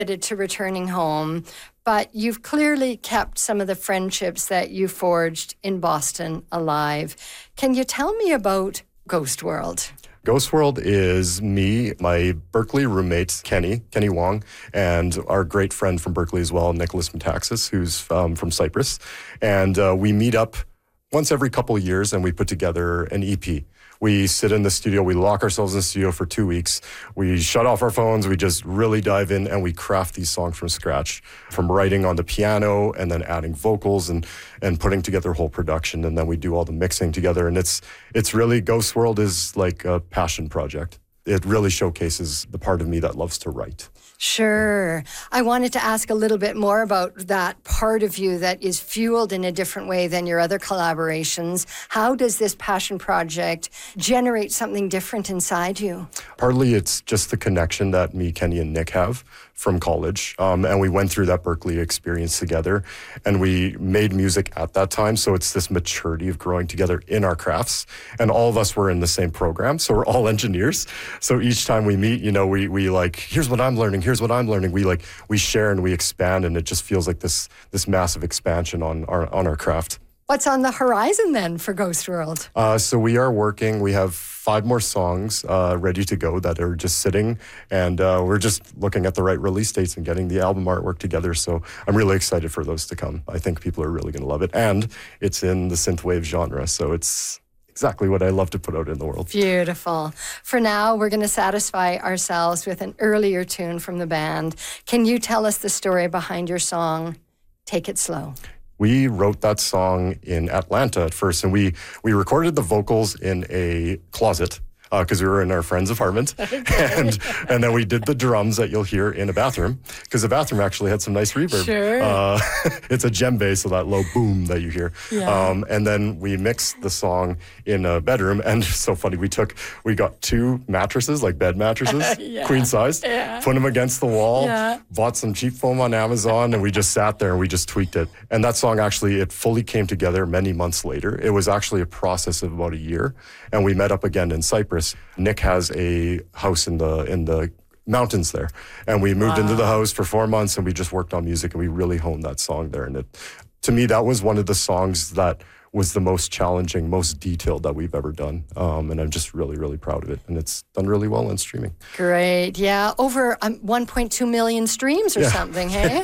to returning home, but you've clearly kept some of the friendships that you forged in Boston alive. Can you tell me about Ghost World? Ghost World is me, my Berkeley roommate, Kenny Wong, and our great friend from Berkeley as well, Nicholas Metaxas, who's from Cyprus. And we meet up once every couple of years and we put together an EP. We sit in the studio, we lock ourselves in the studio for 2 weeks. We shut off our phones, we just really dive in and we craft these songs from scratch, from writing on the piano and then adding vocals and putting together a whole production. And then we do all the mixing together. And it's really, Ghost World is like a passion project. It really showcases the part of me that loves to write. Sure. I wanted to ask a little bit more about that part of you that is fueled in a different way than your other collaborations. How does this passion project generate something different inside you? Partly it's just the connection that me, Kenny, and Nick have from college. And we went through that Berkeley experience together and we made music at that time. So it's this maturity of growing together in our crafts. And all of us were in the same program. So we're all engineers. So each time we meet, we like, here's what I'm learning. Here's what I'm learning. We share and we expand, and it just feels like this massive expansion on our craft. What's on the horizon then for Ghost World? So we are working. We have 5 more songs ready to go that are just sitting, and we're just looking at the right release dates and getting the album artwork together. So I'm really excited for those to come. I think people are really going to love it, and it's in the synthwave genre, so it's exactly what I love to put out in the world. Beautiful. For now, we're going to satisfy ourselves with an earlier tune from the band. Can you tell us the story behind your song, Take It Slow? We wrote that song in Atlanta at first, and we recorded the vocals in a closet because we were in our friend's apartment. and then we did the drums that you'll hear in a bathroom, because the bathroom actually had some nice reverb. Sure. It's a djembe, so that low boom that you hear. Yeah. And then we mixed the song in a bedroom, and it's so funny, we got 2 mattresses, like bed mattresses, Yeah. queen size, put them against the wall, Yeah. bought some cheap foam on Amazon, and we just sat there and we just tweaked it. And that song actually, it fully came together many months later. It was actually a process of about a year, and we met up again in Cyprus. Nick has a house in the mountains there, and we moved into the house for 4 months, and we just worked on music, and we really honed that song there. And to me, that was one of the songs that was the most challenging, most detailed that we've ever done. And I'm just really, really proud of it. And it's done really well on streaming. Great. Yeah. Over 1.2 million streams or something, hey?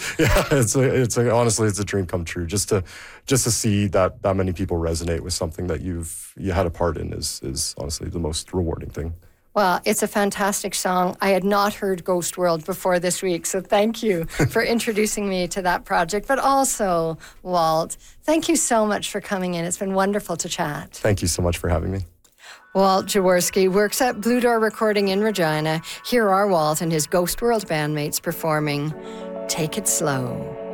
Yeah, honestly, it's a dream come true. Just to see that many people resonate with something that you had a part in is honestly the most rewarding thing. Well, it's a fantastic song. I had not heard Ghost World before this week, so thank you for introducing me to that project. But also, Walt, thank you so much for coming in. It's been wonderful to chat. Thank you so much for having me. Walt Jaworski works at Blue Door Recording in Regina. Here are Walt and his Ghost World bandmates performing Take It Slow.